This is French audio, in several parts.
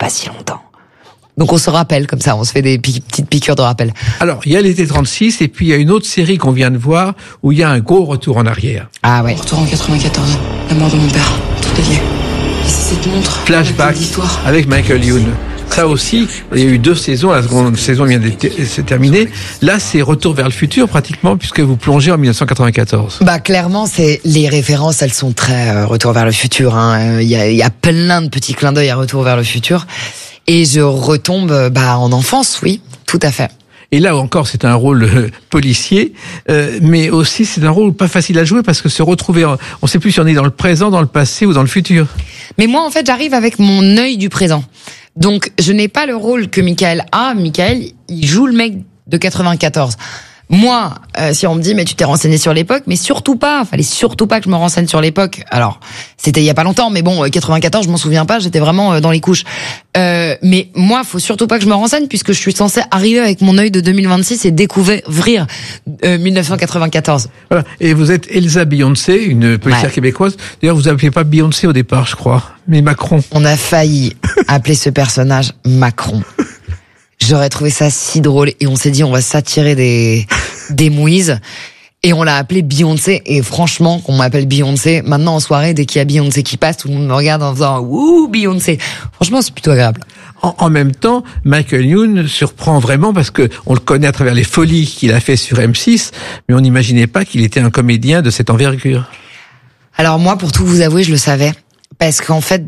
pas si longtemps. Donc on se rappelle comme ça, on se fait des petites piqûres de rappel. Alors, il y a l'été 36 et puis il y a une autre série qu'on vient de voir où il y a un gros retour en arrière. Ah ouais. Retour en 94, la mort de mon père, tout est lié. Et c'est cette montre. Flashback avec Michael Youn. Ça aussi, il y a eu 2 saisons, la seconde saison vient de se terminer. Là, c'est retour vers le futur pratiquement puisque vous plongez en 1994. Bah clairement, c'est les références, elles sont très retour vers le futur. Hein. Il y a plein de petits clins d'œil à retour vers le futur. Et je retombe en enfance, oui, tout à fait. Et là encore, c'est un rôle policier, mais aussi c'est un rôle pas facile à jouer parce que se retrouver, on ne sait plus si on est dans le présent, dans le passé ou dans le futur. Mais moi, en fait, j'arrive avec mon œil du présent. Donc, je n'ai pas le rôle que Michael a. Michael, il joue le mec de 94. Moi, si on me dit, mais tu t'es renseigné sur l'époque, mais surtout pas, fallait surtout pas que je me renseigne sur l'époque. Alors, c'était il y a pas longtemps, mais bon, 94, je m'en souviens pas, j'étais vraiment dans les couches. Mais moi, faut surtout pas que je me renseigne, puisque je suis censée arriver avec mon œil de 2026 et découvrir 1994. Voilà. Et vous êtes Elsa Beyoncé, une policière québécoise. D'ailleurs, vous n'appelez pas Beyoncé au départ, je crois, mais Macron. On a failli appeler ce personnage Macron. J'aurais trouvé ça si drôle et on s'est dit on va s'attirer des mouises et on l'a appelé Beyoncé et franchement qu'on m'appelle Beyoncé maintenant en soirée dès qu'il y a Beyoncé qui passe tout le monde me regarde en faisant ouh Beyoncé. Franchement c'est plutôt agréable. En même temps, Michael Youn surprend vraiment parce que on le connaît à travers les folies qu'il a fait sur M6, mais on n'imaginait pas qu'il était un comédien de cette envergure. Alors moi pour tout vous avouer je le savais parce qu'en fait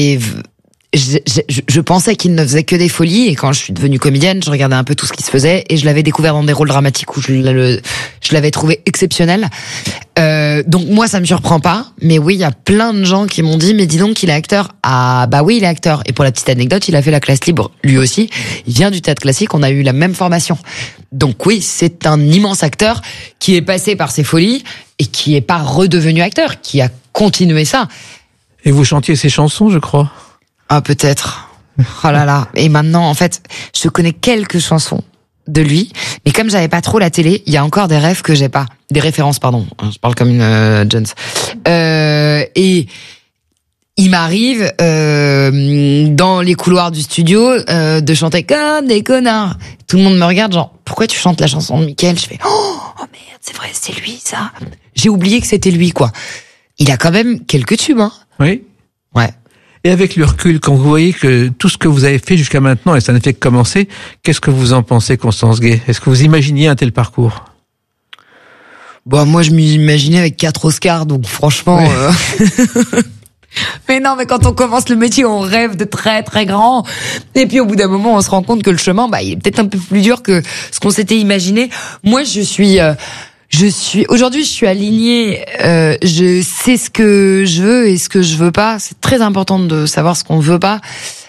je pensais qu'il ne faisait que des folies et quand je suis devenue comédienne, je regardais un peu tout ce qui se faisait et je l'avais découvert dans des rôles dramatiques où je l'avais trouvé exceptionnel. Donc moi ça me surprend pas, mais oui il y a plein de gens qui m'ont dit mais dis donc il est acteur. Ah bah oui il est acteur. Et pour la petite anecdote, il a fait la classe libre lui aussi. Il vient du théâtre classique, on a eu la même formation. Donc oui c'est un immense acteur qui est passé par ses folies et qui est pas redevenu acteur, qui a continué ça. Et vous chantiez ses chansons, je crois. Ah, peut-être. Oh là là. Et maintenant, en fait, je connais quelques chansons de lui, mais comme j'avais pas trop la télé, il y a encore des rêves que j'ai pas. Des références, pardon. Je parle comme une Jones. Et il m'arrive, dans les couloirs du studio, de chanter comme des connards. Tout le monde me regarde, genre, pourquoi tu chantes la chanson de Michael? Je fais, oh merde, c'est vrai, c'est lui, ça. J'ai oublié que c'était lui, quoi. Il a quand même quelques tubes, hein. Oui. Ouais. Et avec le recul, quand vous voyez que tout ce que vous avez fait jusqu'à maintenant, et ça n'a fait que commencer, qu'est-ce que vous en pensez, Constance Gay? Est-ce que vous imaginiez un tel parcours? Bon, moi, je m'imaginais avec 4 Oscars, donc franchement... Oui. Mais non, mais quand on commence le métier, on rêve de très très grand. Et puis au bout d'un moment, on se rend compte que le chemin, il est peut-être un peu plus dur que ce qu'on s'était imaginé. Moi, aujourd'hui, je suis alignée. Je sais ce que je veux et ce que je veux pas. C'est très important de savoir ce qu'on veut pas.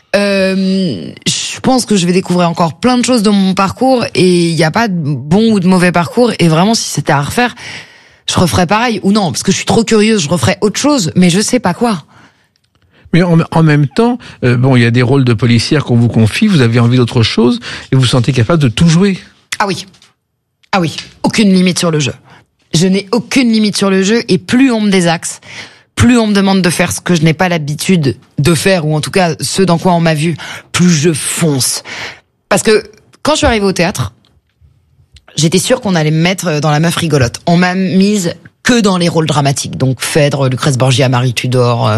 Je pense que je vais découvrir encore plein de choses dans mon parcours et il n'y a pas de bon ou de mauvais parcours. Et vraiment, si c'était à refaire, je referais pareil ou non, parce que je suis trop curieuse. Je referais autre chose, mais je sais pas quoi. Mais en même temps, il y a des rôles de policière qu'on vous confie. Vous avez envie d'autre chose et vous vous sentez capable de tout jouer. Ah oui, aucune limite sur le jeu. Je n'ai aucune limite sur le jeu et plus on me désaxe, plus on me demande de faire ce que je n'ai pas l'habitude de faire ou en tout cas ce dans quoi on m'a vu, plus je fonce. Parce que quand je suis arrivée au théâtre, j'étais sûre qu'on allait me mettre dans la meuf rigolote. On m'a mise que dans les rôles dramatiques. Donc Phèdre, Lucrèce Borgia, Marie Tudor,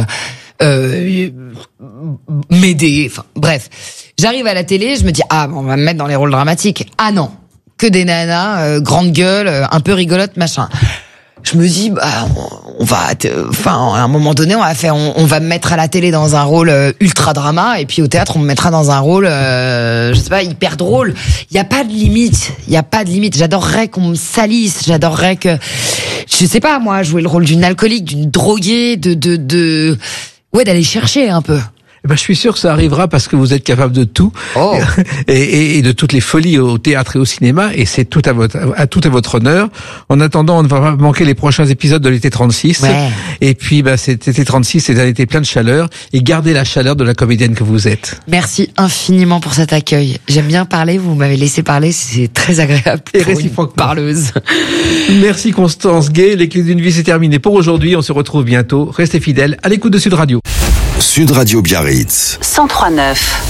Médée, enfin bref. J'arrive à la télé, je me dis on va me mettre dans les rôles dramatiques. Ah non. Que des nanas, grande gueule, un peu rigolote, machin. Je me dis, on va, à un moment donné, on va me mettre à la télé dans un rôle ultra drama, et puis au théâtre, on me mettra dans un rôle, je sais pas, hyper drôle. Il y a pas de limite. J'adorerais qu'on me salisse. J'adorerais que, je sais pas, moi, jouer le rôle d'une alcoolique, d'une droguée, d'aller chercher un peu. Je suis sûr que ça arrivera parce que vous êtes capable de tout et de toutes les folies au théâtre et au cinéma et c'est tout à votre honneur. En attendant, on ne va pas manquer les prochains épisodes de l'été 36. Ouais. Et puis, cet été 36, c'est un été plein de chaleur et gardez la chaleur de la comédienne que vous êtes. Merci infiniment pour cet accueil. J'aime bien parler, vous m'avez laissé parler, c'est très agréable. Et réciproquement. Parleuse. Merci Constance Gay. Les clés d'une vie, c'est terminé pour aujourd'hui. On se retrouve bientôt. Restez fidèles à l'écoute de Sud Radio. Sud Radio Biarritz 103.9